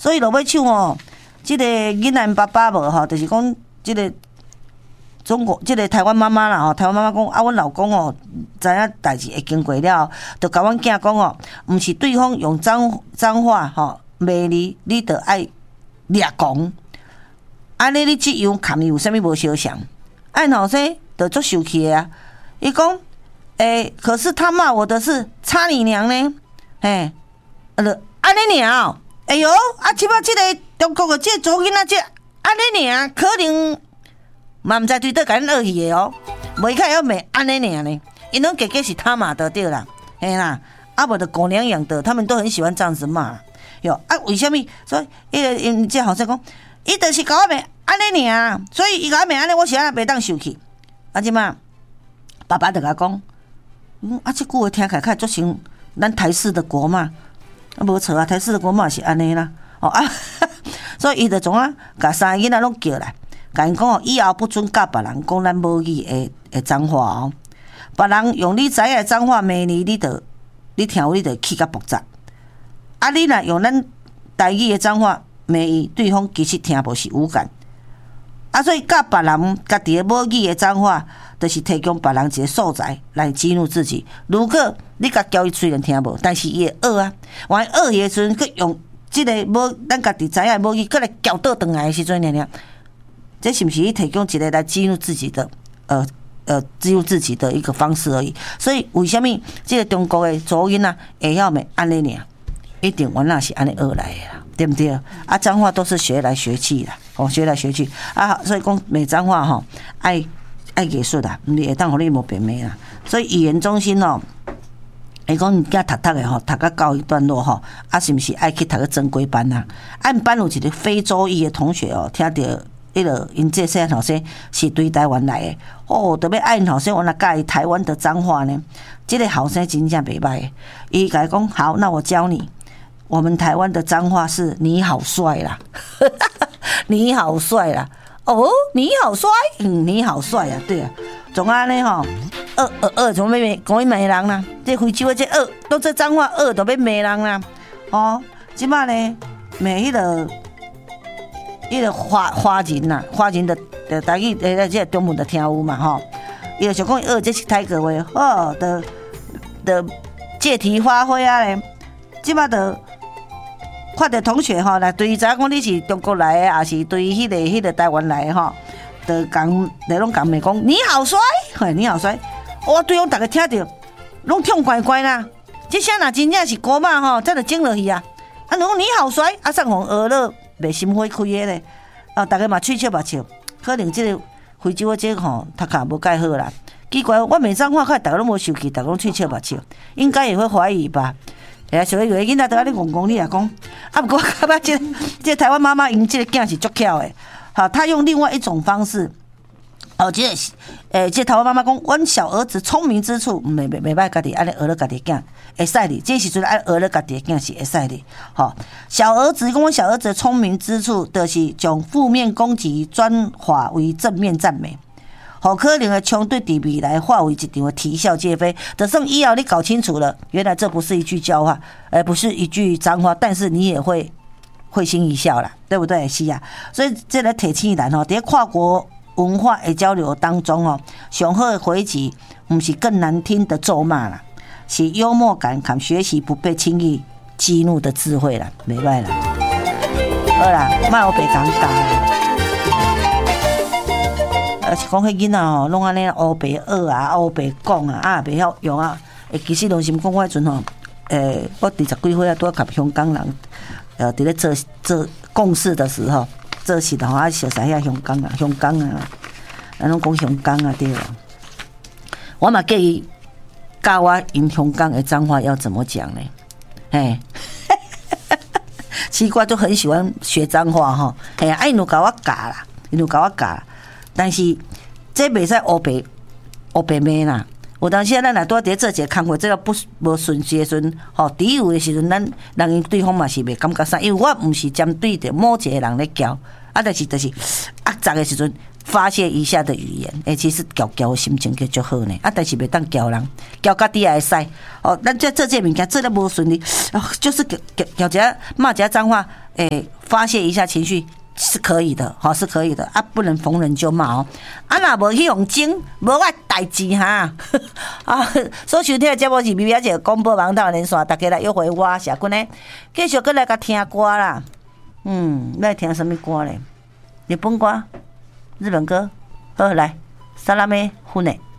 所以落尾唱哦，这个囡仔爸爸无吼，就是讲这个中国这个台湾妈妈啦吼，台湾妈妈讲啊，阮老公哦，知影代志会经过了，就甲阮囝讲哦，毋是对方用脏话吼骂你，你着爱掠讲。安尼你这样砍伊有啥物无相像？按后生就足生气的啊！伊讲，可是他骂我的是擦你娘呢，安尼尔哦，哎哟，啊，即摆即个中国的即个查囡仔，即安尼尔，可能嘛毋知对倒甲咱恶意的哦，袂开要骂安尼尔呢，因拢家是他骂的对啦，嘿啦，啊无的狗娘养的，他们都很喜欢这样子骂，哟啊，为什么？所以这后生讲。伊就是甲我骂安尼尔，所以伊甲我骂安尼，我是安袂当受气。啊，即嘛，爸爸就甲讲，即句话听起来较足像咱台式的国骂，啊无错啊，台式的国骂是安尼啦。哦啊，所以伊就总啊，甲三个囡仔拢叫来，甲因讲哦，以后不准甲别人讲咱母语的脏话哦。别人用你知影的脏话骂你，你听有你就气甲爆炸。啊，你若用咱台语的脏话。骂伊，对方其实听无是无感，啊，所以甲别人家己的母语的脏话，就是提供别人一个素材来激怒自己。如果你甲教伊虽然听无，但是伊会学啊，完学伊的时阵，佮用即个咱家己知影的母语，佮来搅倒转来的时阵，这是不是提供一个来激怒自己的激怒自己的一个方式而已？所以为什么这个中国的查囡仔会晓骂安尼尔？一定原来是安尼学来的啦，对不对？啊，脏话都是学来学去啦，学来学去啊，所以讲骂脏话吼，爱艺术啦，毋是会当互你无变骂啦。所以语言中心哦，伊讲你囝读的吼，读到告一段落吼，啊，是毋是爱去读个正规班啊？按班有一个非洲裔的同学哦，听到因这些后生是对台湾来的，哦，特别爱因后生原来教伊台湾的脏话呢。这个后生真正袂歹的，伊甲伊讲好，那我教你。我们台湾的脏话是你好帅啦，你好帅啦，哦，你好帅，你好帅啊，对啊，总安尼吼，怎么要讲伊骂人啦？这非洲的这都这脏话都要骂人啦，哦，即摆呢骂迄个花人呐，花人的台语这中文的听有嘛吼，伊就想讲这是泰国话，哦的借题发挥啊咧，即摆的。看到同学吼，来对伊知影讲你是中国来的，还是对迄个台湾来的吼，就讲来拢讲骂讲你好帅，嘿，你好帅，我对方大家听到拢痛乖乖啦。这声若真正是国骂吼，这就整落去啊！啊，讲你好帅，啊，上红学了袂心花开的咧，啊，大家嘛喙笑目笑，可能这个非洲的这吼读卡无介好啦。奇怪，我骂脏话，看大家拢无受气，大家拢喙笑目笑，应该也会怀疑吧。所以有的囡仔都安尼讲，你也讲，啊，不过我感觉这台湾妈妈因这个囝是足巧的，好，他用另外一种方式，这台湾妈妈讲，阮小儿子聪明之处，袂歹家己安尼学了家己囝，会使哩，这时阵安学了家己囝是会使哩，好，小儿子讲阮小儿子聪明之处，就是将负面攻击转化为正面赞美。好可能的冲突伫未来化为一场的啼笑皆非。就算以后你搞清楚了，原来这不是一句教化，而不是一句脏话，但是你也会心一笑啦，对不对？是啊，所以这个提醒咱吼，在跨国文化的交流当中哦，上好的回击不是更难听的咒骂啦，是幽默感和学习不被轻易激怒的智慧啦，没歹啦。好啦，莫有白讲教啦。是讲迄囡仔吼，拢安尼乌白学啊，乌白讲啊，袂晓用啊。其实拢是讲我迄阵吼，我20几岁啊，拄甲香港人，伫咧做共事的时候，做事的吼，啊，熟悉遐香港啊，咱拢讲香港啊，对了。我嘛建议教我用香港的脏话要怎么讲呢？嘿，奇怪，就很喜欢学脏话吼。哎呀，因有甲我教啦，但是这袂使乌白骂啦。有当时咱若拄伫做一个工作，这个无顺序的时阵，吼，第有的时阵，咱人对方嘛是袂感觉啥，因为我毋是针对着某一个人咧教，啊，但是压榨的时阵， 发泄一下的语言，其实交心情就足好呢。但是袂当交人，交家己也会使。咱做这物件做得无顺利，就是交一下骂一下脏话，发泄一下情绪是可以的，是可以的。不能逢人就骂哦。若无去用精，无我代志哈。所收听的节目是 BB 姐广播网络连线，大家来约会我社群呢，继续过来甲听歌啦。要听什么歌咧？日本歌、日本歌，好来，萨拉梅胡内。